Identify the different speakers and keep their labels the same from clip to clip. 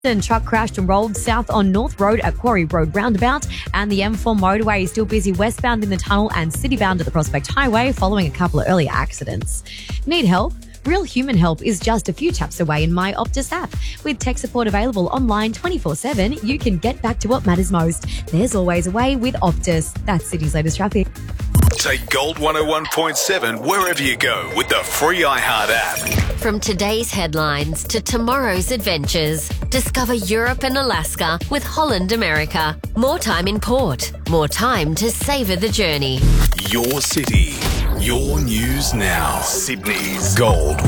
Speaker 1: Truck crashed and rolled south on North Road at Quarry Road roundabout, and the M4 motorway is still busy westbound in the tunnel and citybound at the Prospect Highway following a couple of earlier accidents. Need help? Real human help is just a few taps away in My Optus app. With tech support available online 24/7, you can get back to what matters most. There's always a way with Optus. That's City's latest traffic.
Speaker 2: Take Gold 101.7 wherever you go with the free iHeart app.
Speaker 3: From today's headlines to tomorrow's adventures, discover Europe and Alaska with Holland America. More time in port, more time to savour the journey.
Speaker 2: Your city, your news now. Sydney's Gold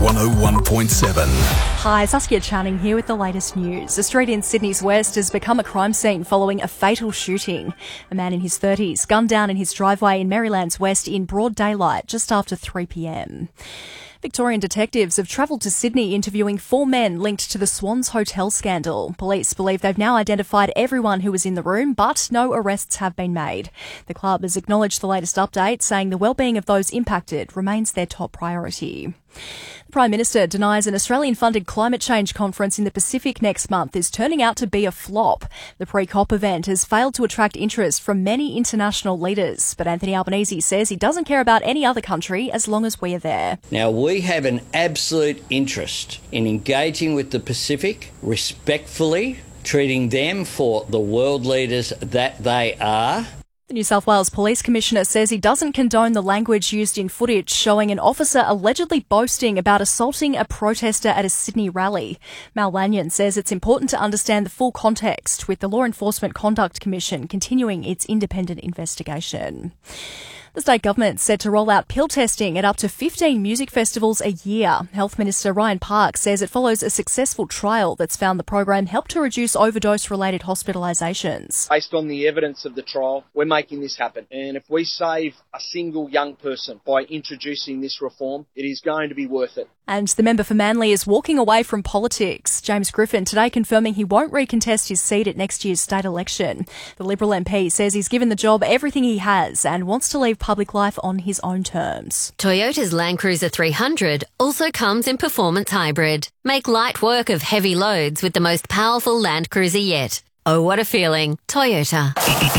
Speaker 2: 101.7.
Speaker 4: Hi, Saskia Channing here with the latest news. A street in Sydney's West has become a crime scene following a fatal shooting. A man in his 30s gunned down in his driveway in Maryland's West in broad daylight just after 3 p.m. Victorian detectives have travelled to Sydney interviewing 4 men linked to the Swans Hotel scandal. Police believe they've now identified everyone who was in the room, but no arrests have been made. The club has acknowledged the latest update, saying the well-being of those impacted remains their top priority. The Prime Minister denies an Australian-funded climate change conference in the Pacific next month is turning out to be a flop. The pre-COP event has failed to attract interest from many international leaders, but Anthony Albanese says he doesn't care about any other country as long as we are there.
Speaker 5: Now, we have an absolute interest in engaging with the Pacific respectfully, treating them for the world leaders that they are.
Speaker 4: The New South Wales Police Commissioner says he doesn't condone the language used in footage showing an officer allegedly boasting about assaulting a protester at a Sydney rally. Mal Lanyon says it's important to understand the full context, with the Law Enforcement Conduct Commission continuing its independent investigation. The state government's set to roll out pill testing at up to 15 music festivals a year. Health Minister Ryan Park says it follows a successful trial that's found the program helped to reduce overdose-related hospitalisations.
Speaker 6: Based on the evidence of the trial, we're making this happen. And if we save a single young person by introducing this reform, it is going to be worth it.
Speaker 4: And the member for Manly is walking away from politics. James Griffin today confirming he won't recontest his seat at next year's state election. The Liberal MP says he's given the job everything he has and wants to leave public life on his own terms.
Speaker 3: Toyota's Land Cruiser 300 also comes in performance hybrid. Make light work of heavy loads with the most powerful Land Cruiser yet. Oh, what a feeling. Toyota.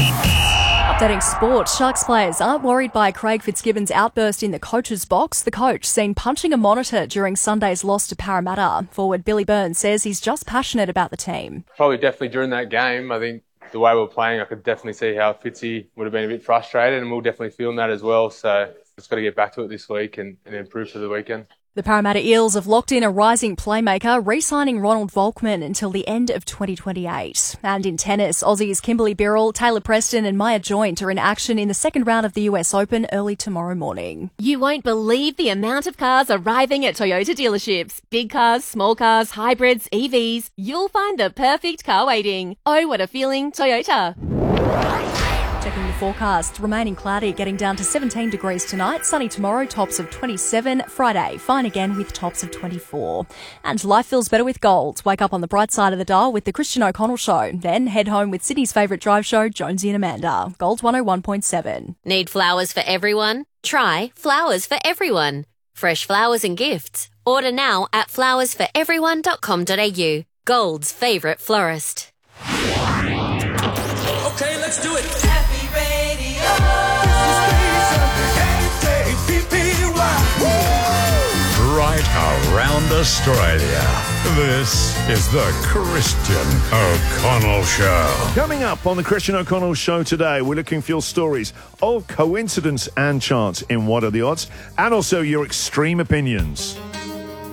Speaker 4: Updating sport, Sharks players aren't worried by Craig Fitzgibbon's outburst in the coach's box. The coach seen punching a monitor during Sunday's loss to Parramatta. Forward Billy Burns says he's just passionate about the team.
Speaker 7: Probably definitely during that game, I think the way we were playing, I could definitely see how Fitzy would have been a bit frustrated, and we'll definitely feel that as well. So just got to get back to it this week and improve for the weekend.
Speaker 4: The Parramatta Eels have locked in a rising playmaker, re-signing Ronald Volkman until the end of 2028. And in tennis, Aussies Kimberly Birrell, Taylor Preston and Maya Joint are in action in the second round of the US Open early tomorrow morning.
Speaker 8: You won't believe the amount of cars arriving at Toyota dealerships. Big cars, small cars, hybrids, EVs. You'll find the perfect car waiting. Oh, what a feeling, Toyota.
Speaker 4: Checking the forecast, remaining cloudy, getting down to 17 degrees tonight, sunny tomorrow, tops of 27, Friday, fine again with tops of 24. And life feels better with gold. Wake up on the bright side of the dial with the Christian O'Connell Show. Then head home with Sydney's favourite drive show, Jonesy and Amanda. Gold 101.7.
Speaker 3: Need flowers for everyone? Try Flowers for Everyone. Fresh flowers and gifts. Order now at flowersforeveryone.com.au. Gold's favourite florist.
Speaker 9: Okay, let's do it. Right around Australia. This is the Christian O'Connell Show.
Speaker 10: Coming up on the Christian O'Connell Show today, we're looking for your stories of coincidence and chance in What Are the Odds, and also your extreme opinions.